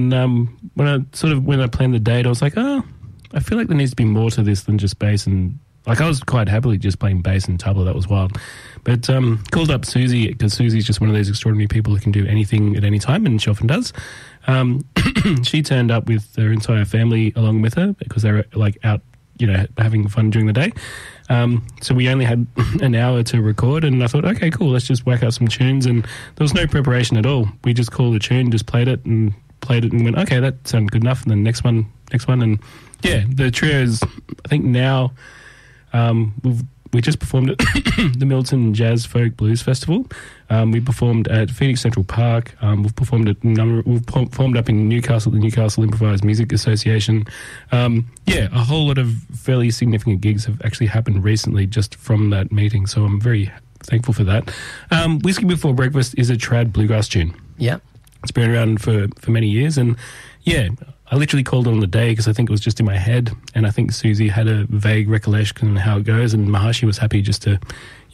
And when I planned the date, I was like, I feel like there needs to be more to this than just bass and... Like, I was quite happily just playing bass and tabla. That was wild. But called up Susie, because Susie's just one of those extraordinary people who can do anything at any time, and she often does. She turned up with her entire family along with her because they were, like, out, having fun during the day. So we only had an hour to record, and I thought, okay, cool, let's just whack out some tunes. And there was no preparation at all. We just called a tune, just played it and went, okay, that sounded good enough. And then next one. And, yeah, the trio is, I think now... we just performed at the Milton Jazz Folk Blues Festival. We performed at Phoenix Central Park. We've performed up in Newcastle, the Newcastle Improvised Music Association. A whole lot of fairly significant gigs have actually happened recently just from that meeting, so I'm very thankful for that. Whiskey Before Breakfast is a trad bluegrass tune. Yeah. It's been around for many years, and yeah, I literally called it on the day because I think it was just in my head, and I think Susie had a vague recollection of how it goes, and Maharshi was happy just to,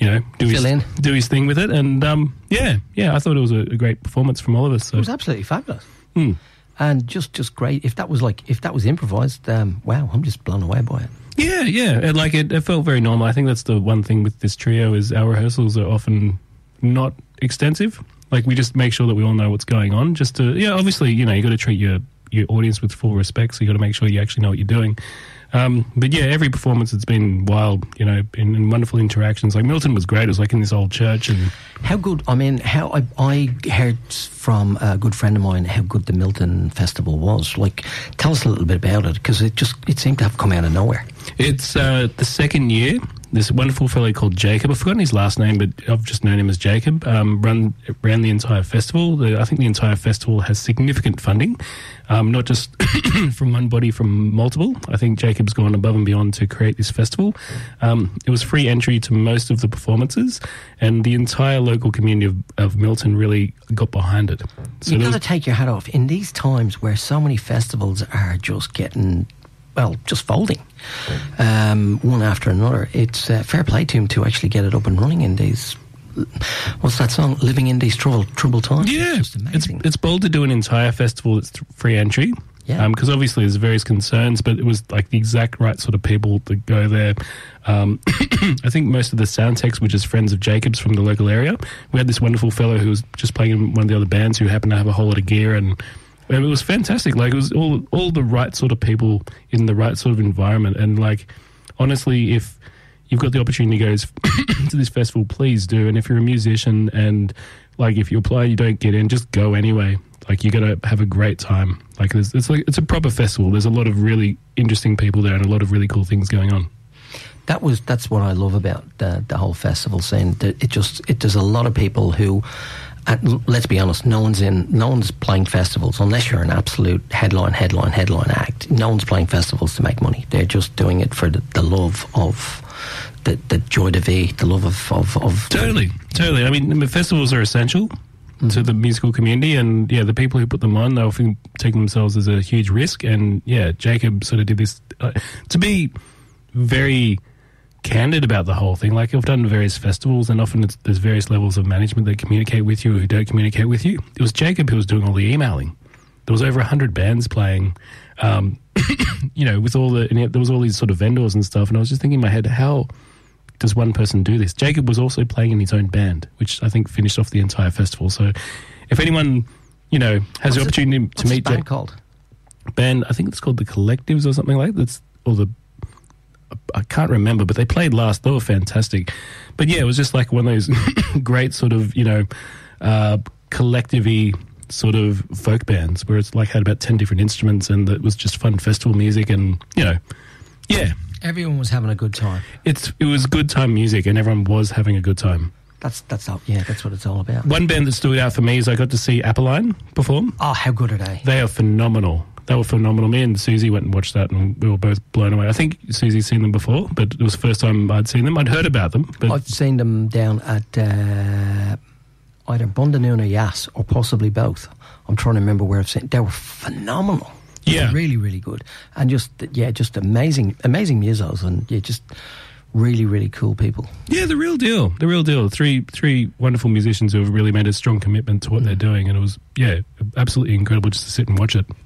do his thing with it, and I thought it was a great performance from all of us. So. It was absolutely fabulous, and just great. If that was improvised, wow, I'm just blown away by it. Yeah, and it felt very normal. I think that's the one thing with this trio is our rehearsals are often not extensive. Like, we just make sure that we all know what's going on. Just to, obviously, you got to treat your audience with full respect, so you got to make sure you actually know what you're doing. But yeah, every performance it's been wild, in wonderful interactions. Like Milton was great. It was like in this old church. And how good, I heard from a good friend of mine how good the Milton Festival was. Like, tell us a little bit about it, because it seemed to have come out of nowhere. It's the second year. This wonderful fellow called Jacob, I've forgotten his last name, but I've just known him as Jacob, ran the entire festival. I think the entire festival has significant funding, not just from one body, from multiple. I think Jacob's gone above and beyond to create this festival. It was free entry to most of the performances, and the entire local community of Milton really got behind it. So you've got to take your hat off. In these times where so many festivals are just getting... just folding, one after another. It's fair play to him to actually get it up and running in these... What's that song? Living in these troubled times. Yeah, it's just amazing. It's bold to do an entire festival that's free entry. Yeah. Because obviously there's various concerns, but it was like the exact right sort of people that go there. I think most of the sound techs were just friends of Jacob's from the local area. We had this wonderful fellow who was just playing in one of the other bands who happened to have a whole lot of gear, and it was fantastic. Like, it was all the right sort of people in the right sort of environment. And, like, honestly, if you've got the opportunity to go to this festival, please do. And if you're a musician and, like, if you apply and you don't get in, just go anyway. Like, you're going to have a great time. Like, it's a proper festival. There's a lot of really interesting people there and a lot of really cool things going on. That's what I love about the whole festival scene. There's a lot of people who... let's be honest, no one's playing festivals unless you're an absolute headline act. No one's playing festivals to make money. They're just doing it for the love of the joy de vivre, the love of Totally. I mean, festivals are essential to the musical community, and the people who put them on, they often take themselves as a huge risk. And Jacob sort of did this to be very candid about the whole thing. Like, I've done various festivals, and often there's various levels of management that communicate with you or who don't communicate with you. It was Jacob who was doing all the emailing. There was over 100 bands playing, with all and there was all these sort of vendors and stuff, and I was just thinking in my head, how does one person do this? Jacob was also playing in his own band, which I think finished off the entire festival. So if anyone, has the opportunity to meet Jacob... called? Band, I think it's called The Collectives or something like that. I can't remember, but they played last. They were fantastic. But yeah, it was just like one of those great sort of, collective-y sort of folk bands where it's like had about 10 different instruments, and it was just fun festival music, and, everyone was having a good time. It was good time music, and everyone was having a good time. That's what it's all about. One band that stood out for me is I got to see Apolline perform. Oh, how good are they? They are phenomenal. They were phenomenal. Me and Susie went and watched that, and we were both blown away. I think Susie's seen them before, but it was the first time I'd seen them. I'd heard about them. But I've seen them down at either Bundanoon or Yass, or possibly both. I'm trying to remember where I've seen. They were phenomenal. Yeah, really, really good, and just amazing musos, and just really, really cool people. Yeah, the real deal. The real deal. Three wonderful musicians who have really made a strong commitment to what they're doing, and it was absolutely incredible just to sit and watch it.